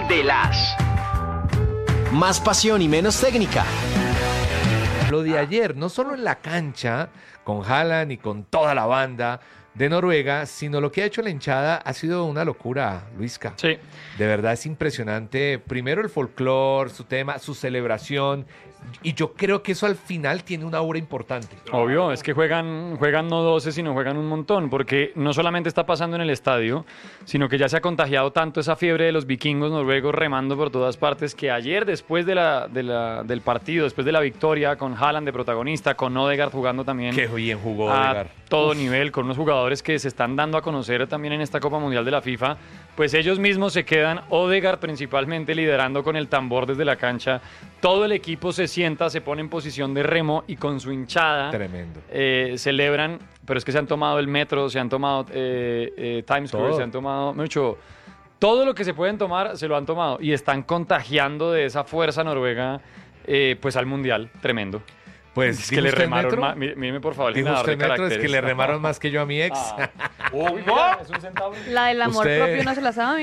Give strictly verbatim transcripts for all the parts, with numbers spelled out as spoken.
de las. Más pasión y menos técnica. Lo de ayer, no solo en la cancha, con Haaland y con toda la banda de Noruega, sino lo que ha hecho la hinchada ha sido una locura, Luisca. Sí. De verdad es impresionante. Primero el folclore, su tema, su celebración. Y yo creo que eso al final tiene una aura importante. Obvio, es que juegan, juegan no doce, sino juegan un montón, porque no solamente está pasando en el estadio, sino que ya se ha contagiado tanto esa fiebre de los vikingos noruegos remando por todas partes, que ayer, después de la, de la, del partido, después de la victoria, con Haaland de protagonista, con Odegaard jugando también Qué bien jugó a Odegaard. todo nivel, con unos jugadores que se están dando a conocer también en esta Copa Mundial de la FIFA, pues ellos mismos se quedan, Odegaard principalmente liderando con el tambor desde la cancha, todo el equipo se sienta, se pone en posición de remo y con su hinchada Tremendo. eh, celebran, pero es que se han tomado el metro, se han tomado eh, eh, Times Square, Todo. se han tomado mucho, todo lo que se pueden tomar se lo han tomado y están contagiando de esa fuerza noruega eh, pues al mundial, tremendo. Pues, Es que ¿dijo le usted remaron metro? más, mí- míreme por favor el Dijo generador usted de metro, es caracteres. que le remaron más que yo a mi ex. Ah. Mira, es un centavo. La del amor Usted- propio no se la saben.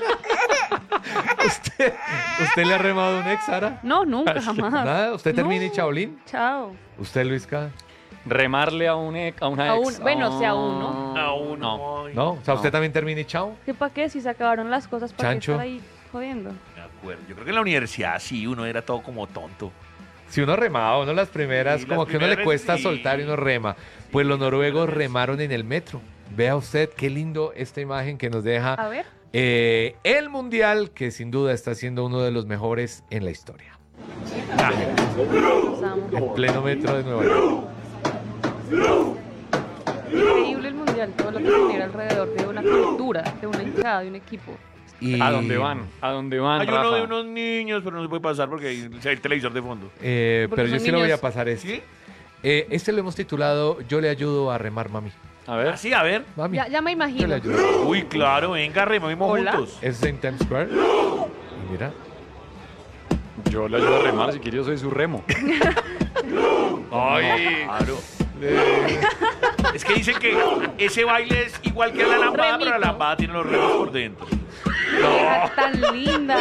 ¿Usted, ¿Usted le ha remado a un ex, Sara? No, nunca, jamás. ¿Nada? ¿Usted termina y No. chaolín? Chao. ¿Usted, Luisca? Remarle a, un ex, a una A ex. un- bueno, sí, a uno. A uno. ¿No? O sea, ¿usted No. también termina y chao? ¿Qué para qué? Si se acabaron las cosas, ¿para qué Chancho. estar ahí jodiendo? De acuerdo. Yo creo que en la universidad sí, uno era todo como tonto. Si uno remaba, uno las primeras, Sí, como las que uno le primeras, cuesta sí. soltar y uno rema. Pues los noruegos remaron en el metro. Vea usted qué lindo esta imagen que nos deja A ver. eh, el Mundial, que sin duda está siendo uno de los mejores en la historia. Los amo. En pleno metro de Nueva York. Increíble el mundial, todo lo que genera alrededor de una cultura, de una hinchada, de un equipo. Y, ¿A dónde van? ¿A dónde van, Hay uno Rafa? de unos niños, pero no se puede pasar porque hay el televisor de fondo. eh, Porque pero yo son sí lo voy a niños. pasar este. ¿Sí? Eh, este lo hemos titulado Yo le ayudo a remar, mami. A ver. Así, a ver. Mami, Ya, ya me yo le imagino. ayudo. Uy, claro, venga, rememos Hola. juntos. Es en Times Square. Y mira. Yo le ayudo a remar, si quiere yo soy su remo. Ay, claro. Es que dicen que ese baile es igual que la lambada, Remito. pero la lambada tiene los remos por dentro. Vieja tan linda.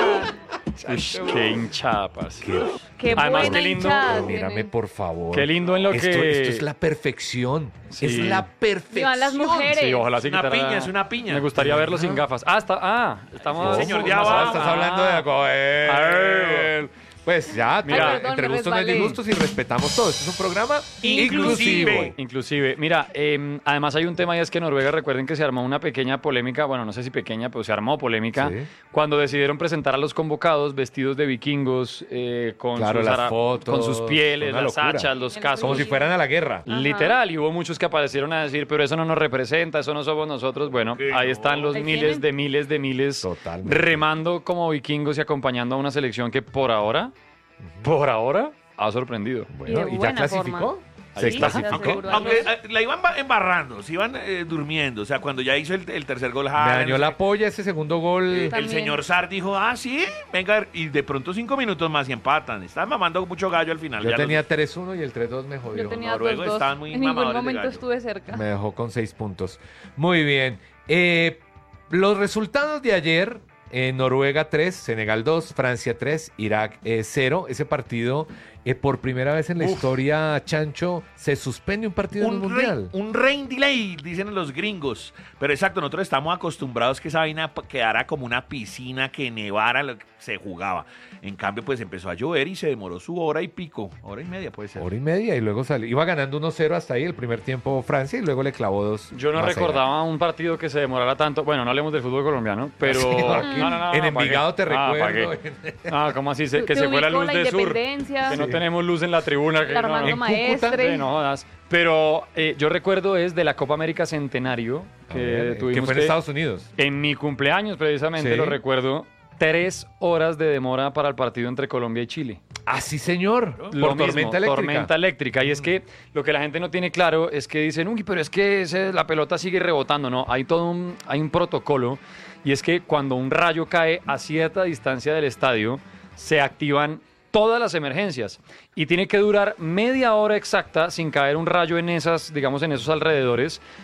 Ush, qué hinchapas. Qué Además, buena qué lindo. hinchada Mírame, tienen. por favor. Qué lindo en lo esto, que... Esto es la perfección. Sí. Es la perfección. Vivan las mujeres. Sí, ojalá sí Es una quitara- piña, es una piña. Me gustaría verlo sin gafas. Ah, está, ah estamos... Sí, señor, más ya abajo. va. Estás hablando de algo. eh. Ay. Pues ya, Mira, entre perdón, entre me gustos no hay resbalé. disgustos y respetamos todo. Este es un programa Inclusive. inclusivo. Inclusive, mira, eh, además hay un tema y es que Noruega, recuerden que se armó una pequeña polémica, bueno, no sé si pequeña, pero se armó polémica, Sí. cuando decidieron presentar a los convocados vestidos de vikingos, eh, con, Claro, sus las ara- fotos, con sus pieles, una las locura. hachas, los El cascos. Como si fueran a la guerra. Ajá. Literal, y hubo muchos que aparecieron a decir, pero eso no nos representa, eso no somos nosotros. Bueno, Que ahí no. están los Ahí miles tienen. de miles de miles Totalmente. remando como vikingos y acompañando a una selección que por ahora, por ahora, ha sorprendido. Bueno, de ¿y ya buena clasificó? forma. ¿Se Sí, clasificó? se aseguró. Aunque eh, la iban ba- embarrando, se iban eh, durmiendo. O sea, cuando ya hizo el, el tercer gol, Me Haaland, dañó la polla ese segundo gol. el También. señor Sar dijo, ah, sí, venga, y de pronto cinco minutos más y empatan. Estaban mamando mucho gallo al final. Yo ya tenía los- tres uno y el tres dos me jodió. Yo tenía noruegos dos, dos. estaban muy En ningún mamadores de momento gallo. estuve cerca. Me dejó con seis puntos. Muy bien. Eh, los resultados de ayer, eh, Noruega tres, Senegal dos, Francia tres, Irak eh, cero. Ese partido, eh, por primera vez en la Uf. historia, Chancho, se suspende un partido en el un, Mundial. rain, un rain delay, dicen los gringos. Pero exacto, nosotros estamos acostumbrados que esa vaina p- quedara como una piscina, que nevara, lo que se jugaba. En cambio, pues empezó a llover y se demoró su hora y pico. Hora y media puede ser. Hora y media y luego salió. Iba ganando uno cero hasta ahí el primer tiempo Francia y luego le clavó dos. Yo no más allá. recordaba un partido que se demorara tanto. Bueno, no hablemos del fútbol colombiano, pero. Sí, aquí No, no, no, en ¿para Envigado qué? te Ah, ¿para recuerdo. qué? Ah, ¿cómo así? Se- Te- que te se fue la ubicó luz la de sur. independencia. Que no Sí. tenemos luz en la tribuna. Que La no, no. Armando En Cúcuta, Maestre. Sí, no jodas. Pero eh, yo recuerdo es de la Copa América Centenario A que ver, tuvimos que fue en que- Estados Unidos. en mi cumpleaños precisamente, Sí. lo recuerdo, tres horas de demora para el partido entre Colombia y Chile. Ah, sí, señor. Lo Por mismo, tormenta eléctrica. tormenta eléctrica. Y es que lo que la gente no tiene claro es que dicen, uy, pero es que ese- la pelota sigue rebotando. No, hay todo un, hay un protocolo. Y es que cuando un rayo cae a cierta distancia del estadio, se activan todas las emergencias. Y tiene que durar media hora exacta sin caer un rayo en esas, digamos, en esos alrededores,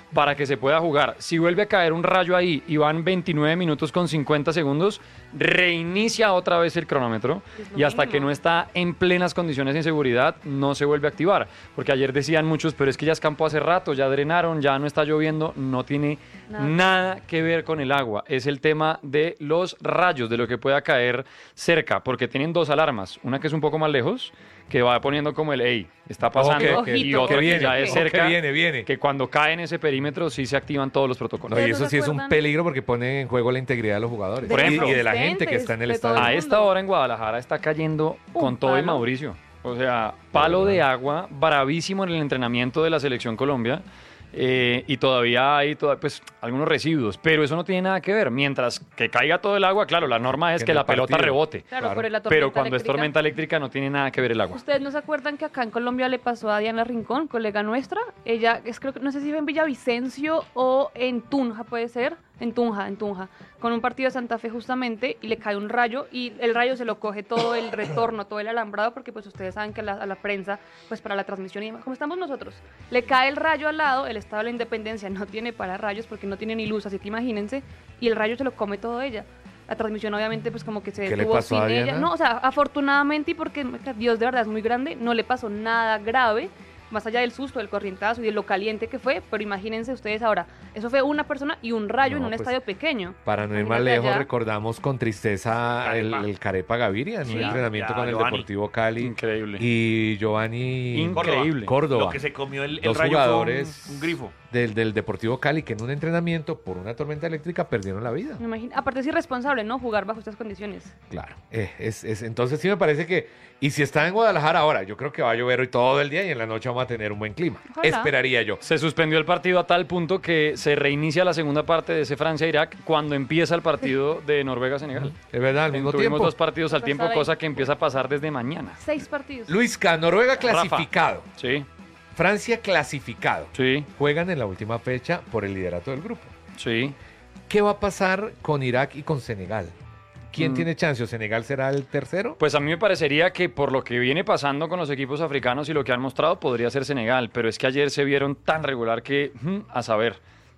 para que se pueda jugar. Si vuelve a caer un rayo ahí y van veintinueve minutos con cincuenta segundos, reinicia otra vez el cronómetro Es lo y hasta mínimo. que no está en plenas condiciones de seguridad no se vuelve a activar. Porque ayer decían muchos, pero es que ya escampó hace rato, ya drenaron, ya no está lloviendo, no tiene Nada. nada que ver con el agua. Es el tema de los rayos, de lo que pueda caer cerca, porque tienen dos alarmas, una que es un poco más lejos, que va poniendo como el hey, está pasando, que- que- y Ojito. otra que que viene, ya es ojo, que cerca, viene, viene. que cuando cae en ese perímetro sí se activan todos los protocolos. No, y ¿Ustedes eso no se sí es un acuerdan? peligro porque pone en juego la integridad de los jugadores. Por Y- ejemplo, y de la gente que está en el de todo estadio. A el esta mundo. hora en Guadalajara está cayendo Un con todo y palo. Mauricio. O sea, palo de agua, bravísimo en el entrenamiento de la Selección Colombia. eh, y todavía hay toda- pues, algunos residuos, pero eso no tiene nada que ver. Mientras que caiga todo el agua, claro, la norma es En que el la pelota partido. rebote. Claro, Claro. pero la tormenta Pero cuando es eléctrica- tormenta eléctrica no tiene nada que ver el agua. ¿Ustedes no se acuerdan que acá en Colombia le pasó a Diana Rincón, colega nuestra? Ella, es creo que no sé si fue en Villavicencio o en Tunja, puede ser. En Tunja, en Tunja. Con un partido de Santa Fe justamente y le cae un rayo y el rayo se lo coge todo el retorno, todo el alambrado, porque pues ustedes saben que la- a la prensa, pues para la transmisión y demás, como estamos nosotros, le cae el rayo al lado, el Estado de la Independencia no tiene para rayos porque no tiene ni luz, así que imagínense, y el rayo se lo come todo ella. La transmisión obviamente pues como que se ¿Qué le detuvo pasó sin a ella. Diana? No, o sea, afortunadamente y porque Dios de verdad es muy grande, no le pasó nada grave, más allá del susto, del corrientazo y de lo caliente que fue, pero imagínense ustedes ahora, eso fue una persona y un rayo No, en un pues, estadio pequeño. Para no ir más Imagínate lejos, allá. recordamos con tristeza el, Carepa. el Carepa Gaviria en Sí, un entrenamiento ya, con el Giovanni. Deportivo Cali. Increíble. Y Giovanni Increíble. Córdoba. Lo que se comió el, el Dos rayo jugadores fue un, un grifo. del, del Deportivo Cali que en un entrenamiento por una tormenta eléctrica perdieron la vida. Me imagino- aparte es irresponsable, ¿no? Jugar bajo estas condiciones. Claro. Eh, es, es- entonces sí me parece que... Y si está en Guadalajara ahora, yo creo que va a llover hoy todo el día y en la noche vamos a tener un buen clima. Ojalá. Esperaría yo. Se suspendió el partido a tal punto que se reinicia la segunda parte de ese Francia-Irak cuando empieza el partido de Noruega-Senegal. Es verdad, al mismo Tuvimos tiempo. dos partidos al Pues tiempo, sabe. cosa que empieza a pasar desde mañana. Seis partidos. Luisca, Noruega clasificado. Sí, Francia clasificado. sí, Juegan en la última fecha por el liderato del grupo. sí. ¿Qué va a pasar con Irak y con Senegal? ¿Quién Mm. tiene chance? ¿O Senegal será el tercero? Pues a mí me parecería que por lo que viene pasando con los equipos africanos y lo que han mostrado podría ser Senegal, pero es que ayer se vieron tan regular que, mm, a saber,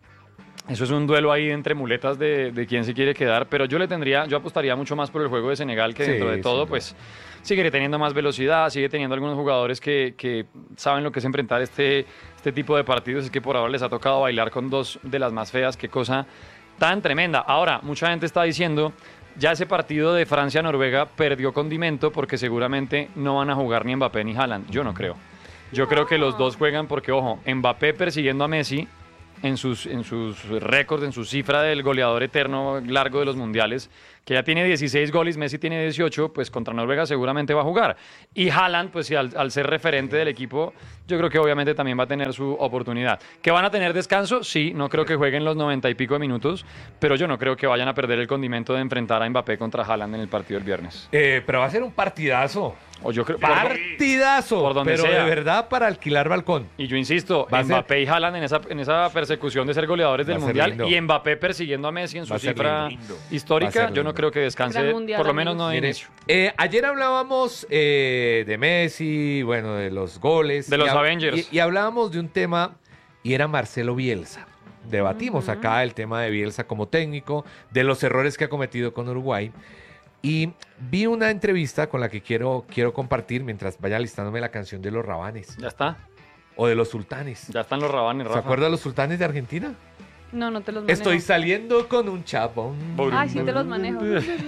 eso es un duelo ahí entre muletas de, de quién se quiere quedar, pero yo le tendría, yo apostaría mucho más por el juego de Senegal que Sí, dentro de sin todo, duda. pues sigue teniendo más velocidad, sigue teniendo algunos jugadores que, que saben lo que es enfrentar este, este tipo de partidos, es que por ahora les ha tocado bailar con dos de las más feas, qué cosa tan tremenda. Ahora, mucha gente está diciendo, ya ese partido de Francia-Noruega perdió condimento porque seguramente no van a jugar ni Mbappé ni Haaland. Yo no creo. Yo creo que los dos juegan porque, ojo, Mbappé persiguiendo a Messi en sus, en sus récords, en su cifra del goleador eterno largo de los mundiales, que ya tiene dieciséis goles, Messi tiene dieciocho, pues contra Noruega seguramente va a jugar. Y Haaland, pues sí, al, al ser referente del equipo, yo creo que obviamente también va a tener su oportunidad. ¿Que van a tener descanso? Sí, no creo que jueguen los noventa y pico de minutos, pero yo no creo que vayan a perder el condimento de enfrentar a Mbappé contra Haaland en el partido del viernes. Eh, pero va a ser un partidazo. O yo creo, por- Partidazo. por donde pero sea. de verdad para alquilar balcón. y yo insisto, Va a ser- Mbappé y Haaland en esa, en esa persecución de ser goleadores Va del a ser Mundial lindo. y Mbappé persiguiendo a Messi en su Va a ser cifra lindo. Va a histórica, ser yo no lindo. creo que descanse, Gran mundial, por lo menos amigos. no de Mire, inicio. eh, ayer hablábamos eh, de Messi, bueno, de los goles. De los y hab- Avengers. Y, y hablábamos de un tema, y era Marcelo Bielsa. Debatimos Ujú. acá el tema de Bielsa como técnico, de los errores que ha cometido con Uruguay. Y vi una entrevista con la que quiero, quiero compartir mientras vaya listándome la canción de los Rabanes Ya está, o de los Sultanes. ya están los rabanes, ¿Se Rafa. acuerdan de los Sultanes de Argentina? No, no te los manejo. Estoy saliendo con un chapón. Ay, sí te los manejo.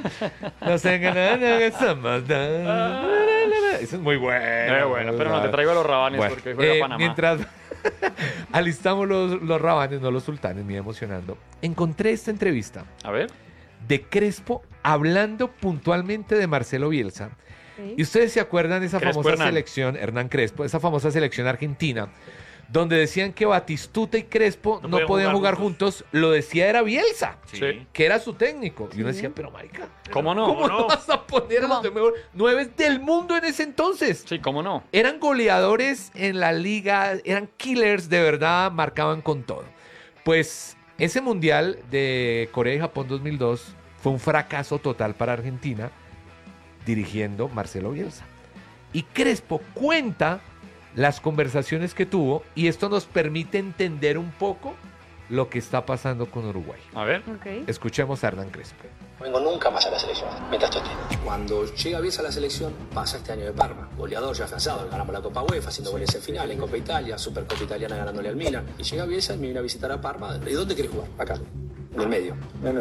No sé qué nada, esa maldad. Eso es muy bueno. Eh, bueno, pero no te traigo los rabanes Bueno, porque hoy juega eh, Panamá. mientras alistamos los, los rabanes, no los sultanes, me iba emocionando. Encontré esta entrevista A ver, de Crespo hablando puntualmente de Marcelo Bielsa. Ok. Y ustedes se acuerdan de esa Crespo famosa Hernán. selección, Hernán Crespo, esa famosa selección argentina, donde decían que Batistuta y Crespo no, No podían podían jugar jugar juntos. Lo decía era Bielsa, Sí. que era su técnico. Y uno decía, pero marica, ¿cómo no? ¿cómo no, no? vas a poner a los ¿Cómo? de mejor nueve del mundo en ese entonces? Sí, ¿cómo no? Eran goleadores en la liga, eran killers de verdad, marcaban con todo. Pues ese mundial de Corea y Japón dos mil dos fue un fracaso total para Argentina, dirigiendo Marcelo Bielsa. Y Crespo cuenta las conversaciones que tuvo y esto nos permite entender un poco lo que está pasando con Uruguay. A ver. Ok. Escuchemos a Hernán Crespo. No vengo nunca más a la selección, mientras tú estés. Cuando llega Bielsa a la selección, pasa este año de Parma. Goleador ya afianzado, ganamos la Copa UEFA, haciendo goles en final, en Copa Italia, Supercopa Italiana ganándole al Milan. Y llega Bielsa y me viene a visitar a Parma. ¿Y dónde querés jugar? Acá. En el medio.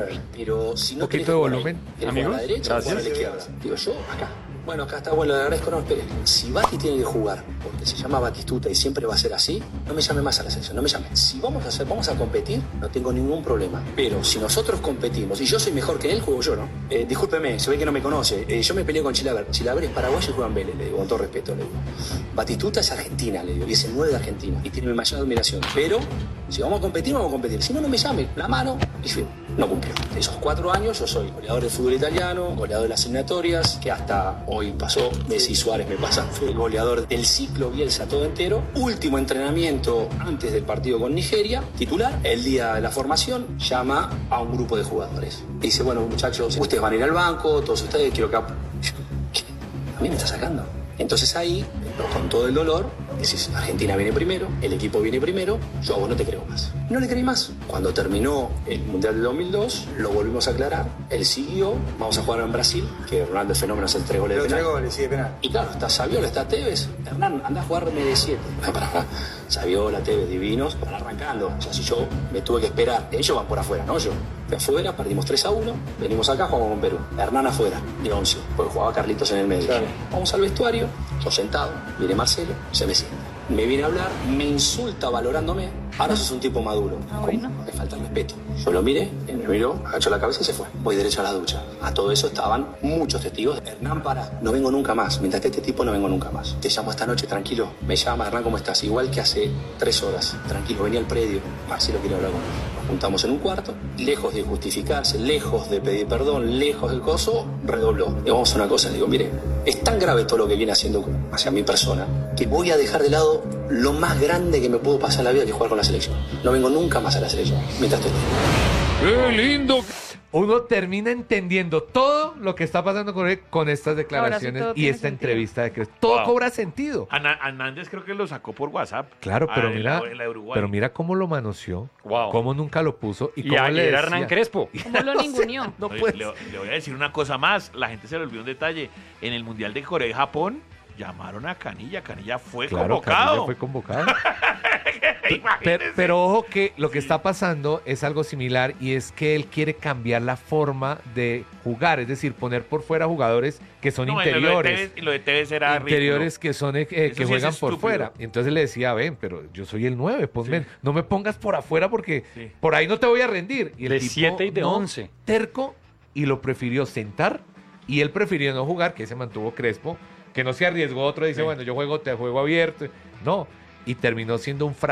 Pero si no Un poquito querés de jugar volumen. ahí, ¿querés Amigos, jugar a la derecha o jugar a la gracias. izquierda? Digo yo, acá. Bueno, acá está bueno, le agradezco, no, espere. Si Bati tiene que jugar, porque se llama Batistuta y siempre va a ser así, no me llame más a la selección, no me llame. Si vamos a hacer, vamos a competir, no tengo ningún problema. Pero si nosotros competimos y yo soy mejor que él, juego yo, ¿no? Eh, discúlpeme, se ve que no me conoce. Eh, yo me peleé con Chilaver. Chilaver es paraguayo y juega en Vélez, le digo, con todo respeto, le digo. Batistuta es argentina, le digo, y es el nueve de Argentina. Y tiene mi mayor admiración. Pero, si vamos a competir, vamos a competir. Si no, no me llame. La mano y fin. No cumplió. Esos cuatro años yo soy goleador del fútbol italiano, goleador de las eliminatorias, que hasta hoy pasó, Messi y Suárez me pasan, fui el goleador del ciclo Bielsa todo entero. Último entrenamiento antes del partido con Nigeria, titular, el día de la formación, llama a un grupo de jugadores. Dice, bueno muchachos, ustedes van a ir al banco, todos ustedes, quiero que... ¿Qué? ¿A mí me está sacando? Entonces ahí, con todo el dolor, decís, Argentina viene primero, el equipo viene primero, yo a vos no te creo más. No le creí más. Cuando terminó el Mundial del dos mil dos, lo volvimos a aclarar, él siguió, vamos a jugar en Brasil, que Ronaldo el Fenómeno hace el tres goles de penal. Tres goles, sí, de penal. Y claro, está Saviola, está Tevez. Hernán, anda a jugarme de siete. Para acá. Saviola, Tevez, divinos, van arrancando. O sea, si yo me tuve que esperar, ellos van por afuera, no yo. Fui afuera, perdimos tres a uno, venimos acá, jugamos con Perú. Hernán afuera, de once, porque jugaba Carlitos en el medio. Claro. Vamos al vestuario, yo sentado, viene Marcelo, se me sienta. Me viene a hablar, me insulta valorándome. Ahora sos un tipo maduro. Ah, ¿Cómo? bueno. Me falta el respeto. Yo lo miré, él me miró, agachó la cabeza y se fue. Voy derecho a la ducha. A todo eso estaban muchos testigos. Hernán, para, no vengo nunca más. Mientras esté este tipo, no vengo nunca más. Te llamo esta noche, tranquilo. Me llama, Hernán, ¿cómo estás? Igual que hace tres horas. Tranquilo, venía al predio. Marcelo quiere hablar conmigo. Nos juntamos en un cuarto. Lejos de justificarse, lejos de pedir perdón, lejos del coso, redobló. Y vamos a una cosa, le digo, mire, es tan grave todo lo que viene haciendo hacia mi persona que voy a dejar de lado lo más grande que me puedo pasar en la vida, que es jugar con la selección. No vengo nunca más a la selección, mientras tú estés. ¡Qué lindo! Uno termina entendiendo todo lo que está pasando con, él, con estas declaraciones todo y tiene esta sentido. entrevista de Crespo. Todo Wow. cobra sentido. Ana- Hernández creo que lo sacó por WhatsApp. Claro, pero Ah, en mira, la- en la de Uruguay. pero mira cómo lo manoseó, Wow. cómo nunca lo puso y Y cómo le ayer decía. Hernán Crespo. ¿Cómo lo ninguneó? No Oye, puede le, ser. le voy a decir una cosa más. La gente se le olvidó un detalle. En el Mundial de Corea y Japón llamaron a Canilla. Canilla fue Claro, convocado. Canilla fue convocado. Imagínese. Pero, pero ojo que lo que está pasando es algo similar y es que él quiere cambiar la forma de jugar, es decir, poner por fuera jugadores que son No, en lo de interiores. Tevez- y lo de Tevez era Interiores que son eh, que Eso sí es juegan por estúpido. fuera. Y entonces le decía, ven, pero yo soy el nueve, ponme, Sí. no me pongas por afuera porque Sí. por ahí no te voy a rendir. Y el De tipo, siete y de no, once. terco, y lo prefirió sentar y él prefirió no jugar, que se mantuvo Crespo, que no se arriesgó otro, dice, Sí. bueno, yo juego, te juego abierto. No, y terminó siendo un fracaso.